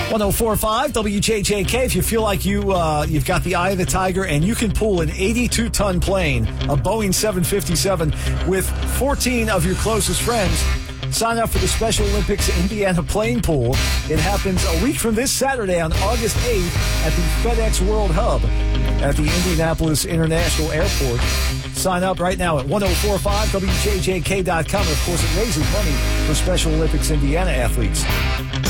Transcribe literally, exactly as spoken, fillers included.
one oh four point five W J J K. If you feel like you, uh, you've got the eye of the tiger and you can pull an eighty-two ton plane, a Boeing seven fifty-seven, with fourteen of your closest friends, sign up for the Special Olympics Indiana Plane Pool. It happens a week from this Saturday on August eighth at the FedEx World Hub at the Indianapolis International Airport. Sign up right now at one oh four point five W J J K dot com. Of course, it raises money for Special Olympics Indiana athletes.